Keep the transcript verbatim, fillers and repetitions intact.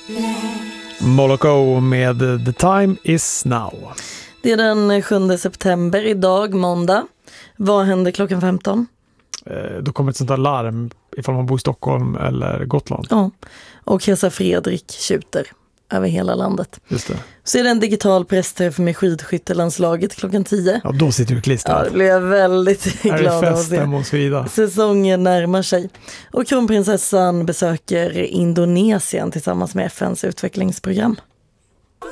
Moloko med The Time Is Now. Det är den sjunde september idag, måndag. Vad händer klockan femton? Eh, då kommer ett sånt där larm ifall man bor i Stockholm eller Gotland. Ja, och Kesa Fredrik tjuter över hela landet. Just det. Så är det en digital pressträff med skidskyttelandslaget klockan tio. Ja, då sitter du klistrad. Ja, det blir jag väldigt glad av att se. Hos Frida. Säsongen närmar sig. Och kronprinsessan besöker Indonesien tillsammans med F N:s utvecklingsprogram.